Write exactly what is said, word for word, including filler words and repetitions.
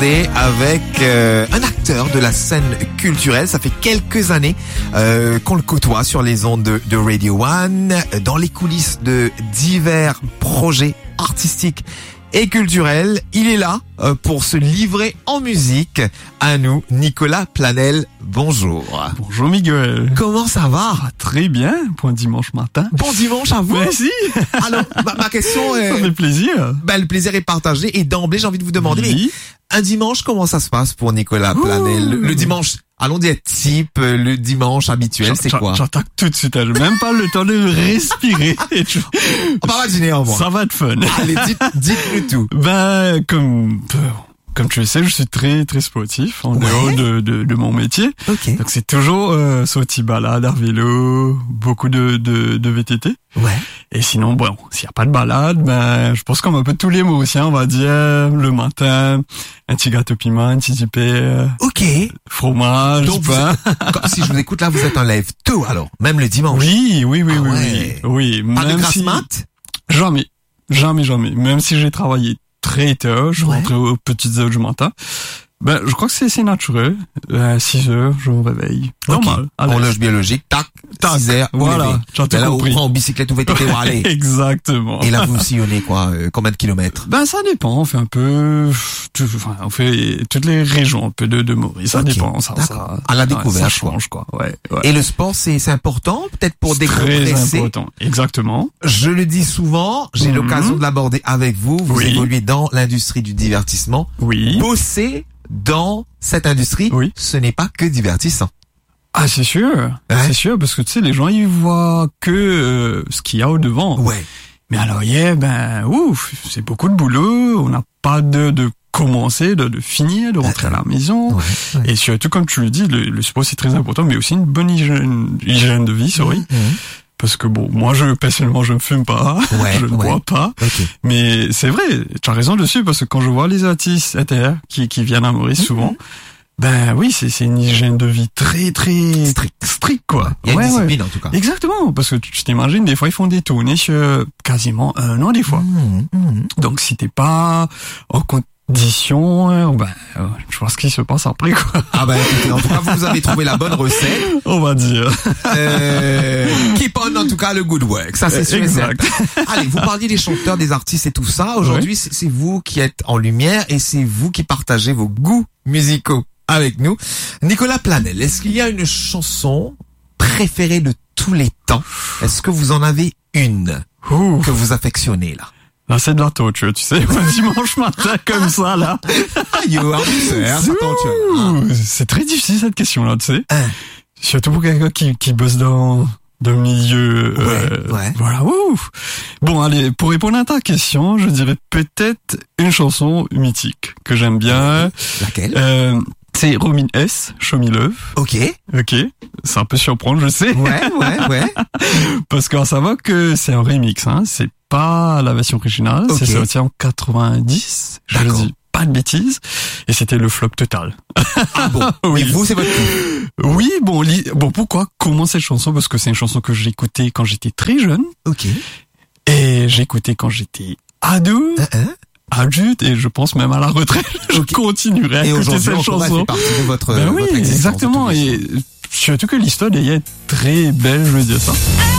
avec euh, un acteur de la scène culturelle. Ça fait quelques années euh, qu'on le côtoie sur les ondes de, de Radio One, dans les coulisses de divers projets artistiques et culturels. Il est là euh, pour se livrer en musique à nous. Nicolas Planel, bonjour. Bonjour Miguel. Comment ça va? Ah, très bien, pour un dimanche matin. Bon dimanche à vous. Merci. Alors, ma, ma question est... Ça fait plaisir. Ben, le plaisir est partagé et d'emblée, j'ai envie de vous demander, Oui. mais un dimanche, comment ça se passe pour Nicolas Planel? Le, le dimanche, allons dire type, le dimanche habituel, c'est quoi? J'attaque tout de suite, j'ai même pas le temps de respirer. Et tu- On va dîner en moi. Ça va être fun. Allez, dites, dites-nous tout. Ben, comme, comme tu le sais, je suis très, très sportif en Ouais. dehors de, de, de mon métier. Ok. Donc c'est toujours, euh, sortie balade, à vélo, beaucoup de, de, de V T T. Ouais. Et sinon, bon, s'il n'y a pas de balade, ben, je pense comme un peu tous les mots aussi, hein, on va dire, le matin, un petit gâteau piment, un petit dipé, euh, Ok. fromage, Donc, vous pain. êtes- comme- si je vous écoute là, vous êtes en live tôt, alors. Même le dimanche. Oui, oui, oui, Ah oui, ouais. oui. Oui, Pas de même grasse si, mat? jamais, jamais, jamais. Même si j'ai travaillé très tard, je Ouais. rentrais aux petites heures du matin. Ben, je crois que c'est, c'est naturel. À six heures, je me réveille. Ok. Normal. à l'aise. Horloge biologique, tac, Tac. six heures, vous Voilà. levez. J'ai tout Et là, vous compris. prenez en bicyclette ou V T T, vous allez. Exactement. Et là, vous sillonnez quoi, euh, combien de kilomètres? Ben, ça dépend. On fait un peu, tout- enfin, on fait toutes les régions, un peu de, de Maurice. Ça Ok, dépend. Ça, d'accord. ça, À la ouais, découverte, ça change, quoi. Ouais, ouais. Et le sport, c'est, c'est important, peut-être pour C'est très décompresser. important. Exactement. Je le dis souvent, j'ai Mhm. l'occasion de l'aborder avec vous. Vous Oui. évoluez dans l'industrie du divertissement. Oui. Bosser dans cette industrie, Oui. ce n'est pas que divertissant. Ah, c'est sûr. Ouais. C'est sûr, parce que tu sais, les gens, ils voient que euh, ce qu'il y a au devant. Ouais. Mais alors, yeah, ben, ouf, c'est beaucoup de boulot. On n'a pas de, de commencer, de, de finir, de rentrer à la maison. Ouais. ouais. Et surtout, comme tu le dis, le, le sport, c'est très important, mais aussi une bonne hygiène, hygiène de vie, sorry. Mhm. Parce que bon, moi, je, personnellement, je ne fume pas. Ouais, je ne ouais. bois pas. Ok. Mais c'est vrai, tu as raison dessus, parce que quand je vois les artistes inter qui, qui viennent à Maurice Mhm. souvent, ben oui, c'est, c'est une hygiène de vie très, très Strict. strict, quoi. Il y a Ouais, une ouais. discipline, en tout cas. Exactement, parce que tu tu t'imagines, des fois, ils font des tournées sur quasiment un an, des fois. Mhm, mhm. Donc, si t'es pas en condition, euh, ben, euh, je vois ce qui se passe après, quoi. Ah ben, écoutez, en tout cas, vous avez trouvé la bonne recette. On va dire. Euh, keep on, en tout cas, le good work. Ça, c'est sûr et Exact. certain. Allez, vous parliez des chanteurs, des artistes et tout ça. Aujourd'hui, c'est c'est vous qui êtes en lumière et c'est vous qui partagez vos goûts musicaux avec nous. Nicolas Planel, est-ce qu'il y a une chanson préférée de tous les temps? Est-ce que vous en avez une Ouh, que vous affectionnez, là? là, c'est de la torture, tu sais, un dimanche matin comme ça, là. Ah, you are sir, ça tombe, tu vois. Ouh, c'est très difficile, cette question-là, tu sais. Hein. Surtout pour quelqu'un qui, qui bosse dans, dans le milieu, euh, Ouais, ouais. voilà, ouf. Bon, allez, pour répondre à ta question, je dirais peut-être une chanson mythique que j'aime bien. Laquelle? Euh, c'est Romin S, Show Me Love. Ok. Ok. C'est un peu surprenant, je sais. Ouais, ouais, ouais. Parce qu'on savoir que c'est un remix, hein. C'est pas la version originale. Ok. C'est sorti en quatre-vingt-dix. Je D'accord. dis pas de bêtises. Et c'était le flop total. Ah bon. Oui. Et vous, c'est votre tour. Oui, bon, li- bon, pourquoi? Comment cette chanson? Parce que c'est une chanson que j'écoutais quand j'étais très jeune. Ok. Et j'écoutais quand j'étais ado, Hein, hein. adulte, et je pense même à la retraite. Je Ok. continuerai à Et écouter aujourd'hui, cette encore, elle chanson. fait partie de votre, Ben votre oui, existence. exactement. de tous les Et surtout que l'histoire d'elle est très belle, je veux dire ça.